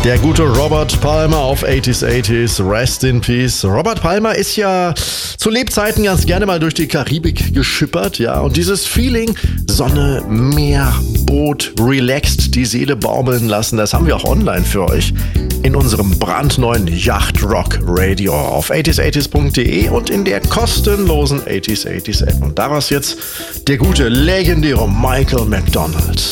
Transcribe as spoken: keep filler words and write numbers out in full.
Der gute Robert Palmer auf achtziger achtziger, Rest in Peace. Robert Palmer ist ja zu Lebzeiten ganz gerne mal durch die Karibik geschippert, ja. Und dieses Feeling, Sonne, Meer, Boot, relaxed, die Seele baumeln lassen, das haben wir auch online für euch in unserem brandneuen Yacht Rock Radio auf achtziger achtziger punkt de und in der kostenlosen achtziger achtziger App. Und daraus jetzt der gute, legendäre Michael McDonald.